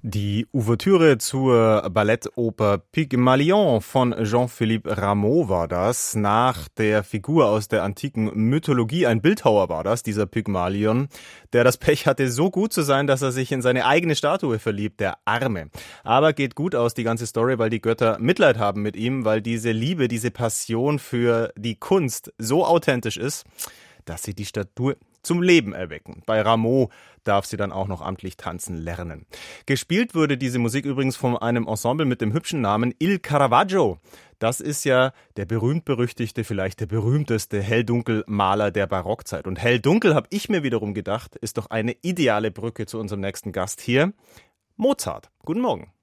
Die Ouvertüre zur Ballettoper Pygmalion von Jean-Philippe Rameau war das. Nach der Figur aus der antiken Mythologie, ein Bildhauer war das, dieser Pygmalion, der das Pech hatte, so gut zu sein, dass er sich in seine eigene Statue verliebt, der Arme. Aber geht gut aus, die ganze Story, weil die Götter Mitleid haben mit ihm, weil diese Liebe, diese Passion für die Kunst so authentisch ist, dass sie die Statue zum Leben erwecken. Bei Rameau darf sie dann auch noch amtlich tanzen lernen. Gespielt wurde diese Musik übrigens von einem Ensemble mit dem hübschen Namen Il Caravaggio. Das ist ja der berühmt-berüchtigte, vielleicht der berühmteste Hell-Dunkel-Maler der Barockzeit. Und Hell-Dunkel, habe ich mir wiederum gedacht, ist doch eine ideale Brücke zu unserem nächsten Gast hier, Mozart. Guten Morgen.